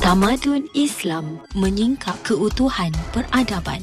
Tamadun Islam menyingkap keutuhan peradaban.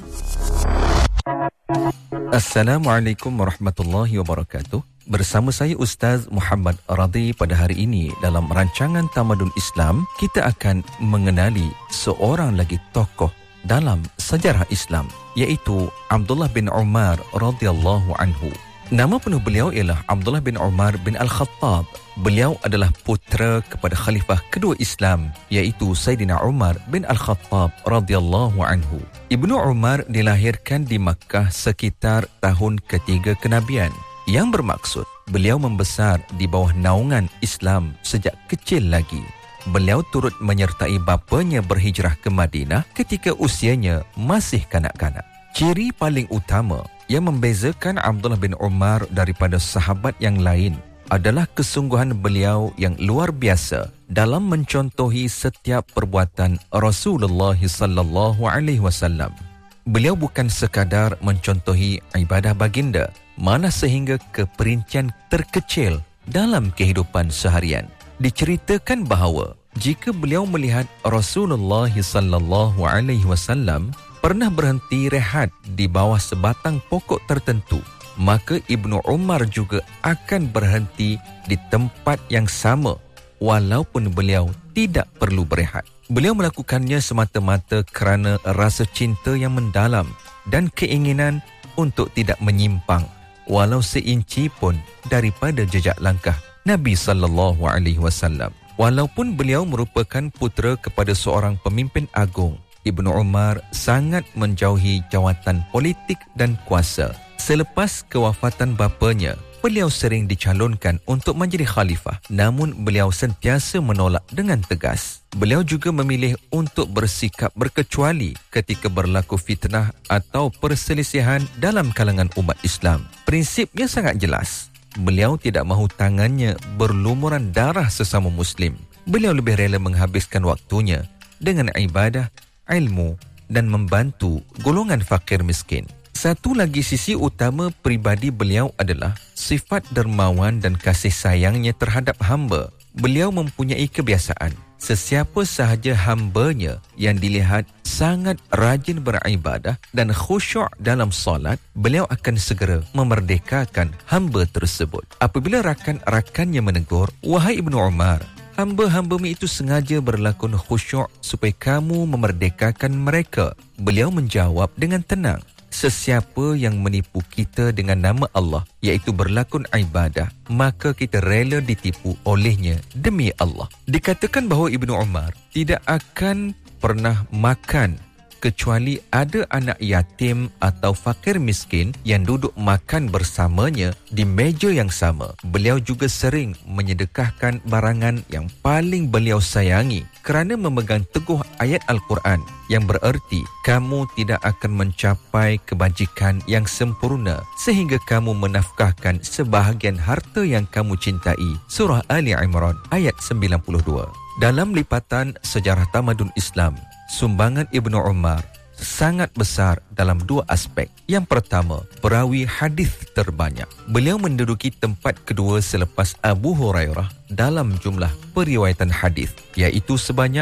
Assalamualaikum warahmatullahi wabarakatuh. Bersama saya Ustaz Muhammad Radhi pada hari ini dalam rancangan Tamadun Islam, kita akan mengenali seorang lagi tokoh dalam sejarah Islam, iaitu Abdullah bin Umar radhiyallahu anhu. Nama penuh beliau ialah Abdullah bin Umar bin Al-Khattab. Beliau adalah putera kepada khalifah kedua Islam, iaitu Sayyidina Umar bin Al-Khattab radhiyallahu anhu. Ibnu Umar dilahirkan di Makkah sekitar tahun ketiga kenabian, yang bermaksud beliau membesar di bawah naungan Islam sejak kecil lagi. Beliau turut menyertai bapanya berhijrah ke Madinah ketika usianya masih kanak-kanak. Ciri paling utama yang membezakan Abdullah bin Umar daripada sahabat yang lain adalah kesungguhan beliau yang luar biasa dalam mencontohi setiap perbuatan Rasulullah sallallahu alaihi wasallam. Beliau bukan sekadar mencontohi ibadah baginda, malah sehingga keperincian terkecil dalam kehidupan seharian. Diceritakan bahawa jika beliau melihat Rasulullah sallallahu alaihi wasallam pernah berhenti rehat di bawah sebatang pokok tertentu, maka Ibnu Umar juga akan berhenti di tempat yang sama walaupun beliau tidak perlu berehat. Beliau melakukannya semata-mata kerana rasa cinta yang mendalam dan keinginan untuk tidak menyimpang walau seinci pun daripada jejak langkah Nabi sallallahu alaihi wasallam. Walaupun beliau merupakan putera kepada seorang pemimpin agung, Ibnu Umar sangat menjauhi jawatan politik dan kuasa. Selepas kewafatan bapanya, beliau sering dicalonkan untuk menjadi khalifah, namun beliau sentiasa menolak dengan tegas. Beliau juga memilih untuk bersikap berkecuali ketika berlaku fitnah atau perselisihan dalam kalangan umat Islam. Prinsipnya sangat jelas. Beliau tidak mahu tangannya berlumuran darah sesama Muslim. Beliau lebih rela menghabiskan waktunya dengan ibadah, ilmu dan membantu golongan fakir miskin. Satu lagi sisi utama peribadi beliau adalah sifat dermawan dan kasih sayangnya terhadap hamba. Beliau mempunyai kebiasaan, sesiapa sahaja hambanya yang dilihat sangat rajin beribadah dan khusyuk dalam solat, beliau akan segera memerdekakan hamba tersebut. Apabila rakan-rakannya menegur, "Wahai Ibnu Umar, hamba-hambamu itu sengaja berlakon khusyuk supaya kamu memerdekakan mereka." Beliau menjawab dengan tenang, "Sesiapa yang menipu kita dengan nama Allah, iaitu berlakon ibadah, maka kita rela ditipu olehnya demi Allah." Dikatakan bahawa Ibnu Umar tidak akan pernah makan kecuali ada anak yatim atau fakir miskin yang duduk makan bersamanya di meja yang sama. Beliau juga sering menyedekahkan barangan yang paling beliau sayangi kerana memegang teguh ayat Al-Quran yang bererti kamu tidak akan mencapai kebajikan yang sempurna sehingga kamu menafkahkan sebahagian harta yang kamu cintai. Surah Ali Imran ayat 92. Dalam lipatan sejarah tamadun Islam, sumbangan Ibnu Umar sangat besar dalam dua aspek. Yang pertama, perawi hadis terbanyak. Beliau menduduki tempat kedua selepas Abu Hurairah dalam jumlah periwayatan hadis, iaitu sebanyak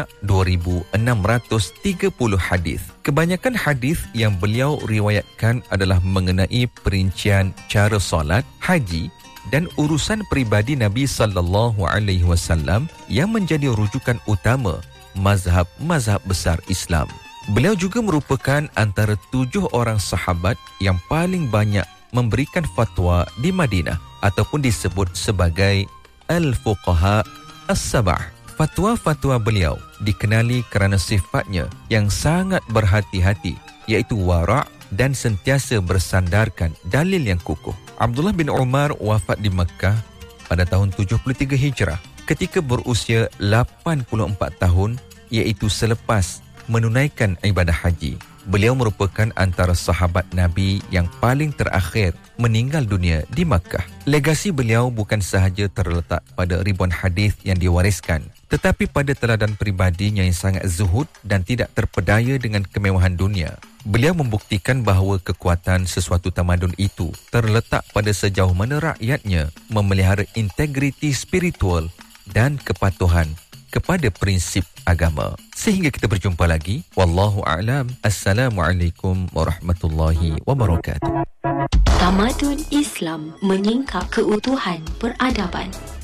2,630 hadis. Kebanyakan hadis yang beliau riwayatkan adalah mengenai perincian cara solat, haji dan urusan peribadi Nabi sallallahu alaihi wasallam yang menjadi rujukan utama mazhab-mazhab besar Islam. Beliau juga merupakan antara 7 orang sahabat yang paling banyak memberikan fatwa di Madinah ataupun disebut sebagai Al-Fuqaha As-Sab'ah. Fatwa-fatwa beliau dikenali kerana sifatnya yang sangat berhati-hati, iaitu wara' dan sentiasa bersandarkan dalil yang kukuh. Abdullah bin Umar wafat di Makkah pada tahun 73 Hijrah ketika berusia 84 tahun, iaitu selepas menunaikan ibadah haji. Beliau merupakan antara sahabat Nabi yang paling terakhir meninggal dunia di Makkah. Legasi beliau bukan sahaja terletak pada ribuan hadis yang diwariskan, tetapi pada teladan peribadinya yang sangat zuhud dan tidak terpedaya dengan kemewahan dunia. Beliau membuktikan bahawa kekuatan sesuatu tamadun itu terletak pada sejauh mana rakyatnya memelihara integriti spiritual dan kepatuhan kepada prinsip agama. Sehingga kita berjumpa lagi. Wallahu a'lam. Assalamualaikum warahmatullahi wabarakatuh. Tamadun Islam menyingkap keutuhan peradaban.